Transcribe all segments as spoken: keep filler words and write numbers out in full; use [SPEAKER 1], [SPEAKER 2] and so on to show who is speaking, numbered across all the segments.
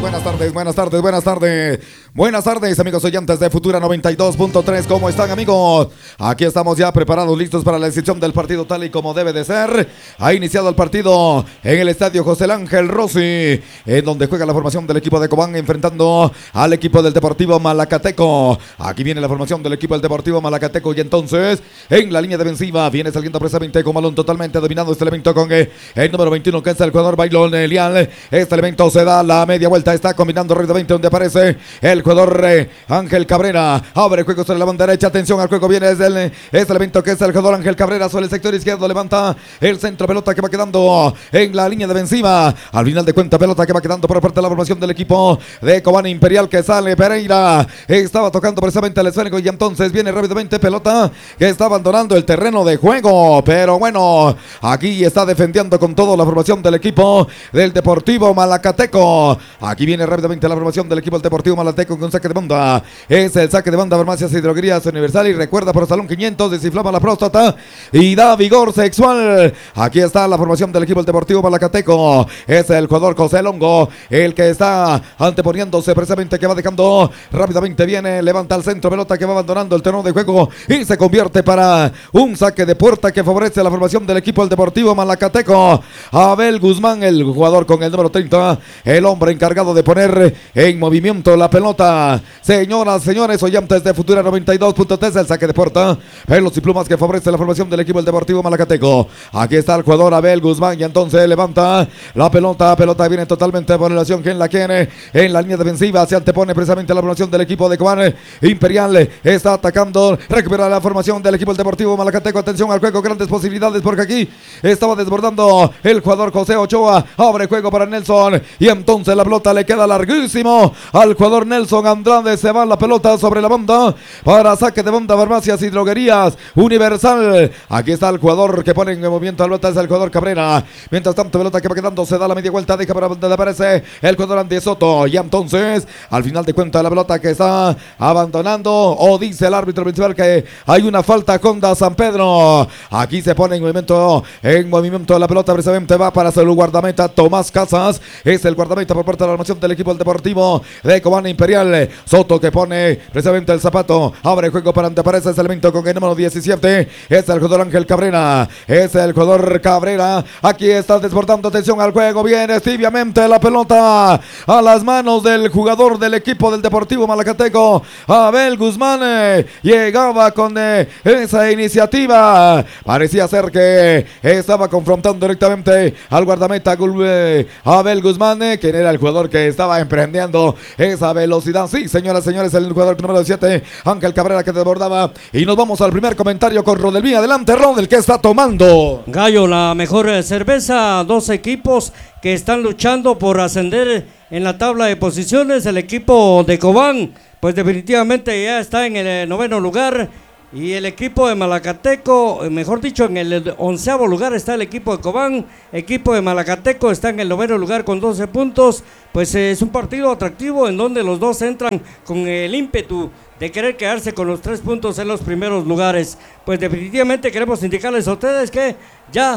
[SPEAKER 1] buenas tardes, buenas tardes, buenas tardes. Buenas tardes, amigos oyentes de Futura noventa y dos punto tres. ¿Cómo están, amigos? Aquí estamos ya preparados, listos para la decisión del partido tal y como debe de ser. Ha iniciado el partido en el estadio José Ángel Rossi, en donde juega la formación del equipo de Cobán enfrentando al equipo del Deportivo Malacateco. Aquí viene la formación del equipo del Deportivo Malacateco y entonces en la línea defensiva viene saliendo precisamente con balón totalmente dominado este elemento con el número veintiuno, que es el jugador Bailón Leal. Este elemento se da la media vuelta, está combinando rápidamente donde aparece el jugador eh, Ángel Cabrera. Abre juego sobre la banda derecha, atención al juego, viene desde el, este elemento que es el jugador Ángel Cabrera sobre el sector izquierdo, levanta el centro, pelota que va quedando en la línea defensiva. Al final de cuenta, pelota que va quedando por parte de la formación del equipo de Cobán Imperial, que sale Pereira. Estaba tocando precisamente al esférico y entonces viene rápidamente pelota que está abandonando el terreno de juego. Pero bueno, aquí está defendiendo con todo la formación del equipo del Deportivo Malacateco. Aquí viene rápidamente la formación del equipo del Deportivo Malacateco con saque de banda. Es el saque de banda Farmacias y Droguerías Universal, y recuerda, por Salón quinientos desinflama la próstata y da vigor sexual. Aquí está la formación del equipo del Deportivo Malacateco. Es el jugador José Longo el que está anteponiéndose precisamente, que va dejando rápidamente, viene, levanta al centro, pelota que va abandonando el terreno de juego y se convierte para un saque de puerta que favorece a la formación del equipo del Deportivo Malacateco. Abel Guzmán, el jugador con el número treinta, el hombre encargado de poner en movimiento la pelota. Señoras, señores, oyentes de Futura noventa y dos punto tres, el saque de puerta, pelos y plumas que favorece la formación del equipo del Deportivo Malacateco. Aquí está el jugador Abel Guzmán y entonces levanta la pelota, pelota viene totalmente por relación, quien la quiere en la línea defensiva, se antepone precisamente la formación del equipo de Cobán Imperial, está atacando, recupera la formación del equipo del Deportivo Malacateco. Atención al juego, grandes posibilidades porque aquí estaba desbordando el jugador José Ochoa, abre juego para Nelson y entonces la pelota le queda larguísimo al jugador Nelson Andrade. Se va la pelota sobre la banda para saque de banda Farmacias y Droguerías Universal. Aquí está el jugador que pone en movimiento la pelota, es el jugador Cabrera. Mientras tanto, pelota que va quedando, se da la media vuelta, deja para donde aparece el jugador Andy Soto y entonces al final de cuentas la pelota que está abandonando, o dice el árbitro principal que hay una falta contra San Pedro. Aquí se pone en movimiento, en movimiento la pelota, precisamente va para el guardameta Tomás Casas, es el guardameta por parte de la formación del equipo del Deportivo de Cobán Imperial. Soto que pone precisamente el zapato, abre juego para donde aparece ese elemento con el número diecisiete, es el jugador Ángel Cabrera, es el jugador Cabrera. Aquí está desbordando, atención al juego, viene tibiamente la pelota a las manos del jugador del equipo del Deportivo Malacateco, Abel Guzmán. eh, llegaba con eh, esa iniciativa, parecía ser que estaba confrontando directamente al guardameta eh, Abel Guzmán, eh, quien era el jugador que estaba emprendiendo esa velocidad. Sí, señoras y señores, el jugador número siete, Ángel Cabrera, que desbordaba. Y nos vamos al primer comentario con Rodelví. Adelante, Rodel, ¿qué está tomando?
[SPEAKER 2] Gallo, la mejor cerveza, dos equipos que están luchando por ascender en la tabla de posiciones. El equipo de Cobán, pues definitivamente ya está en el noveno lugar, y el equipo de Malacateco, mejor dicho, en el onceavo lugar está el equipo de Cobán. Equipo de Malacateco está en el noveno lugar con doce puntos. Pues eh, es un partido atractivo en donde los dos entran con el ímpetu de querer quedarse con los tres puntos en los primeros lugares. Pues definitivamente queremos indicarles a ustedes que ya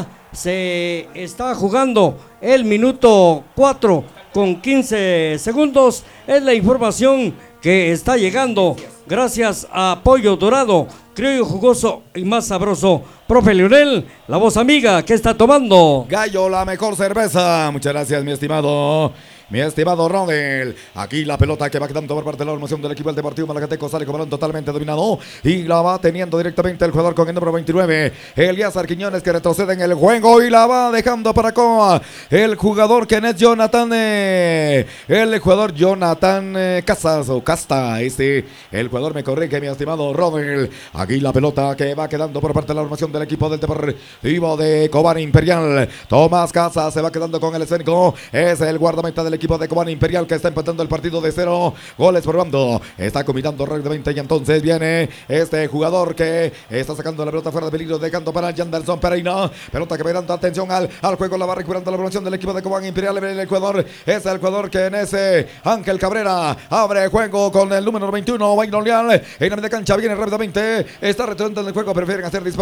[SPEAKER 2] se está jugando el minuto cuatro con quince segundos. Es la información que está llegando gracias a Pollo Dorado, criollo jugoso y más sabroso. Profe Leonel, la voz amiga, ¿qué está tomando?
[SPEAKER 1] Gallo, la mejor cerveza. Muchas gracias, mi estimado Mi estimado Rodel. Aquí la pelota que va quedando por parte de la formación del equipo del Deportivo Malacateco, sale con balón totalmente dominado y la va teniendo directamente el jugador con el número veintinueve, Elías Quiñones, que retrocede en el juego y la va dejando para acá el jugador que es Jonathan, eh, el jugador Jonathan eh, Casas o Casta, este, el jugador me corrige, mi estimado Rodel. Aquí la pelota que va quedando por parte de la formación del equipo del Deportivo de Cobán Imperial. Tomás Casas se va quedando con el escénico, es el guardameta del equipo de Cobán Imperial, que está empatando el partido de cero goles por bando. Está combinando rápidamente y entonces viene este jugador que está sacando la pelota fuera de peligro, dejando para Yanderson Pereira. Pelota que va dando atención al, al juego, la va recuperando la formación del equipo de Cobán Imperial. El jugador es el jugador que en ese Ángel Cabrera abre juego con el número veintiuno, Bayron Leal. En la media cancha viene rápidamente, está retornando en el juego, prefieren hacer disparos larga distancia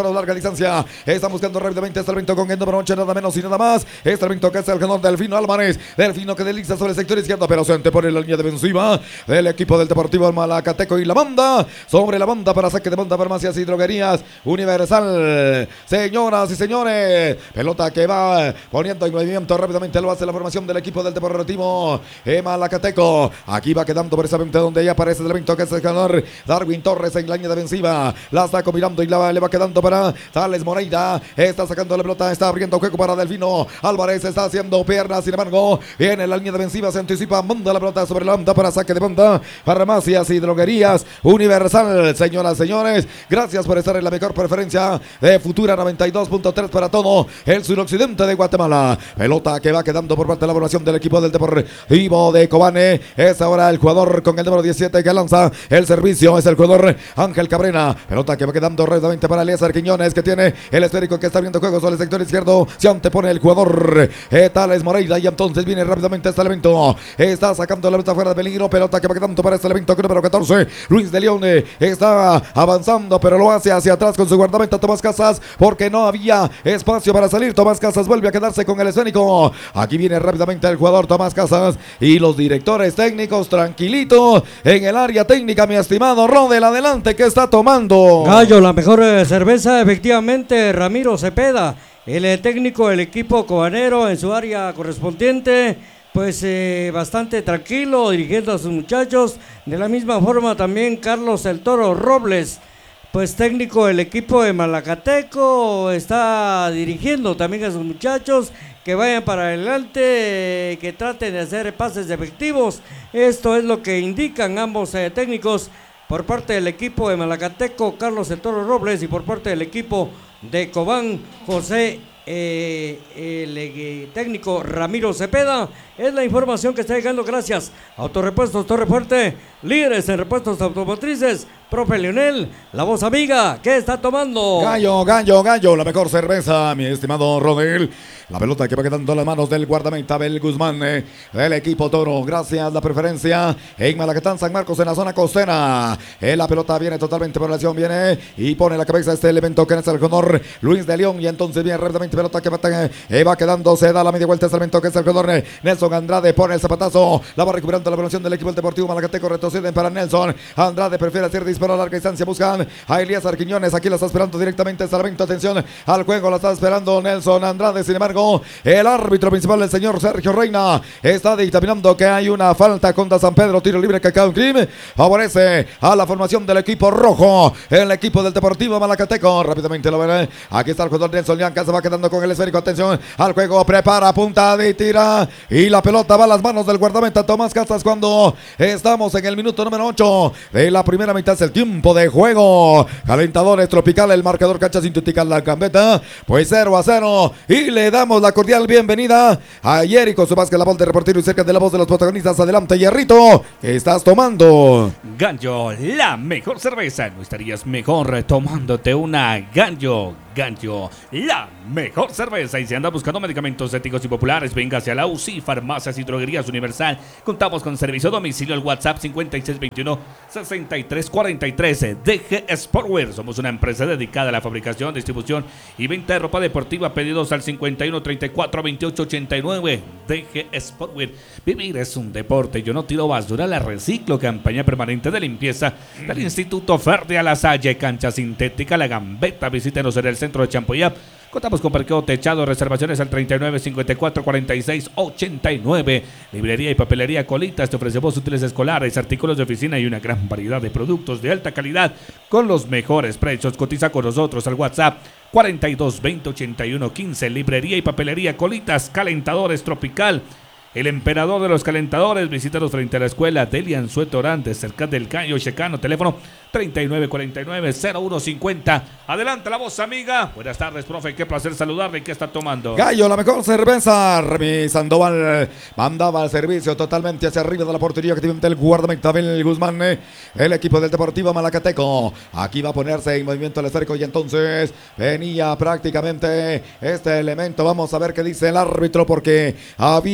[SPEAKER 1] distancia. Están buscando rápidamente este elemento con el número ocho, nada menos y nada más. Este elemento que es el ganador Delfino Álvarez. Delfino que desliza sobre el sector izquierdo, pero se antepone la línea defensiva del equipo del Deportivo Malacateco y la banda. Sobre la banda para saque de banda, farmacias y droguerías Universal. Señoras y señores, pelota que va poniendo en movimiento rápidamente lo hace la formación del equipo del Deportivo Malacateco. Aquí va quedando precisamente donde ya aparece el elemento que es el ganador Darwin Torres en la línea defensiva. La está combinando y la, le va quedando para Tales Moreira. Está sacando la pelota, está abriendo juego para Delfino Álvarez. Está haciendo piernas, sin embargo, viene la línea defensiva, se anticipa, manda la pelota sobre la banda para saque de banda. Farmacias y droguerías Universal. Señoras, señores, gracias por estar en la mejor preferencia de Futura noventa y dos punto tres para todo el suroccidente de Guatemala. Pelota que va quedando por parte de la población del equipo del Deportivo de Cobane. Es ahora el jugador con el número diecisiete que lanza el servicio, es el jugador Ángel Cabrera. Pelota que va quedando rápidamente para Elías Quiñones, que tiene el esférico, que está viendo juego sobre el sector izquierdo. Se antepone el jugador eh, Tales Moreira y entonces viene rápidamente este elemento. Está sacando la pelota fuera de peligro. Pelota que va quedando para este elemento número catorce. Luis de León eh, está avanzando, pero lo hace hacia atrás con su guardameta Tomás Casas, porque no había espacio para salir. Tomás Casas vuelve a quedarse con el escénico. Aquí viene rápidamente el jugador Tomás Casas y los directores técnicos tranquilito en el área técnica, mi estimado Rodel, adelante, que está tomando.
[SPEAKER 2] Gallo, la mejor eh, cerveza, efectivamente, Ramiro Cepeda, el eh, técnico del equipo cobanero en su área correspondiente, pues eh, bastante tranquilo, dirigiendo a sus muchachos. De la misma forma también Carlos el Toro Robles, pues técnico del equipo de Malacateco, está dirigiendo también a sus muchachos que vayan para adelante, que traten de hacer pases efectivos. Esto es lo que indican ambos eh, técnicos por parte del equipo de Malacateco, Carlos el Toro Robles, y por parte del equipo de Cobán, José eh, el eh, técnico Ramiro Cepeda. Es la información que está llegando gracias a Autorepuestos Torre Fuerte, líderes en repuestos automotrices. Profe Leonel, la voz amiga, ¿qué está tomando?
[SPEAKER 1] Gallo, gallo, gallo, la mejor cerveza, mi estimado Rodel. La pelota que va quedando en las manos del guardameta Abel Guzmán eh, del equipo Toro. Gracias, la preferencia en Malacatán, San Marcos, en la zona costera. Eh, la pelota viene totalmente por la acción, viene y pone la cabeza este elemento que es el honor Luis de León. Y entonces viene rápidamente pelota que va, eh, va quedando, se da la media vuelta este elemento que es el honor Nelson Andrade, pone el zapatazo, la va recuperando la población del equipo del Deportivo Malacateco. Retroceden para Nelson Andrade, prefiere hacer disparo a larga distancia, buscan a Elías Quiñones. Aquí la está esperando directamente este elemento. Atención al juego, la está esperando Nelson Andrade. Sin embargo, el árbitro principal, el señor Sergio Reina, está dictaminando que hay una falta contra San Pedro. Tiro libre que cae un crimen, favorece a la formación del equipo rojo, el equipo del Deportivo Malacateco. Rápidamente lo veré, aquí está el jugador Nelson Lianca, se va quedando con el esférico. Atención al juego, prepara, punta de tira y la pelota va a las manos del guardameta Tomás Casas cuando estamos en el minuto número ocho de la primera mitad. Es el tiempo de juego. Calentadores Tropical, el marcador, cancha sintética la gambeta, pues cero a cero, y le damos la cordial bienvenida a Jerico Vázquez, la voz de reportero y cerca de la voz de los protagonistas. Adelante, Hierrito, ¿qué estás tomando?
[SPEAKER 3] Gallo, la mejor cerveza. No estarías mejor tomándote una Gallo. Gallo, la mejor cerveza. Y si anda buscando medicamentos éticos y populares, venga hacia la U C I, Farmacias y Droguerías Universal. Contamos con servicio a domicilio al WhatsApp cincuenta y seis veintiuno, sesenta y tres cuarenta y tres. D G Sportwear, somos una empresa dedicada a la fabricación, distribución y venta de ropa deportiva. Pedidos al cincuenta y uno, treinta y cuatro, veintiocho, ochenta y nueve. D G Sportwear, vivir es un deporte. Yo no tiro basura, la reciclo. Campaña permanente de limpieza del Instituto Verde a la Salle. Cancha sintética La Gambeta, visítenos en el centro de Champuyá. Contamos con parqueo techado, reservaciones al treinta y nueve, cincuenta y cuatro, cuarenta y seis, ochenta y nueve. Librería y papelería Colitas, te ofrecemos útiles escolares, artículos de oficina y una gran variedad de productos de alta calidad con los mejores precios. Cotiza con nosotros al WhatsApp cuarenta y dos, veinte, ochenta y uno, quince. Librería y papelería Colitas, Calentadores Tropical, el emperador de los calentadores. Visítanos frente a la escuela Delian Sueto Orantes, cerca del Cayo Checano. Teléfono treinta y nueve, cuarenta y nueve, cero uno cincuenta. Adelante la voz amiga. Buenas tardes, profe, qué placer saludarle. ¿Qué está tomando?
[SPEAKER 1] Gallo, la mejor cerveza. Remy Sandoval mandaba el servicio totalmente hacia arriba de la portería, activamente el guardameta Abel Guzmán, el equipo del Deportivo Malacateco. Aquí va a ponerse en movimiento el esférico y entonces venía prácticamente este elemento. Vamos a ver qué dice el árbitro, porque había una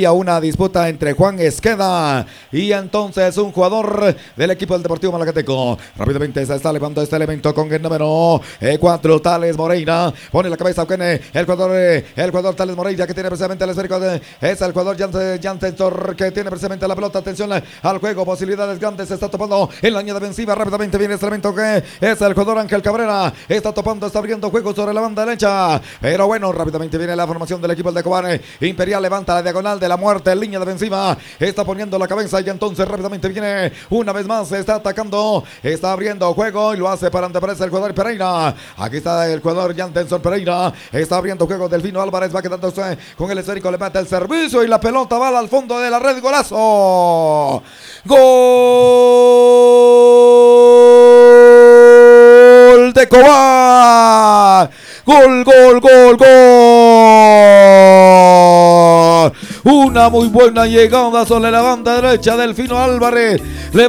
[SPEAKER 1] disputa entre Juan Esqueda y entonces un jugador del equipo del Deportivo Malacateco. Rápidamente se está levantando este elemento con el número cuatro, Tales Moreira. Pone la cabeza, Eugene, el jugador, el jugador Tales Moreira que tiene precisamente el esférico. De, es el jugador Jansen Tor que tiene precisamente la pelota. Atención al juego, posibilidades grandes. Se está topando en la línea defensiva. Rápidamente viene este elemento que es el jugador Ángel Cabrera. Está topando, está abriendo juego sobre la banda derecha. Pero bueno, rápidamente viene la formación del equipo de Cobán. Imperial levanta la diagonal de la muerte en línea defensiva. Está poniendo la cabeza y entonces rápidamente viene una vez más. Se está atacando, está abriendo juego y lo hace para anteponerse el jugador Pereira. Aquí está el jugador Jantenson Pereira. Está abriendo juego Delfino Álvarez. Va quedándose con el esférico. Le mete el servicio y la pelota va al fondo de la red. Golazo. Gol de Cobán. Gol, gol, gol, gol. Una muy buena llegada sobre la banda derecha. Delfino Álvarez le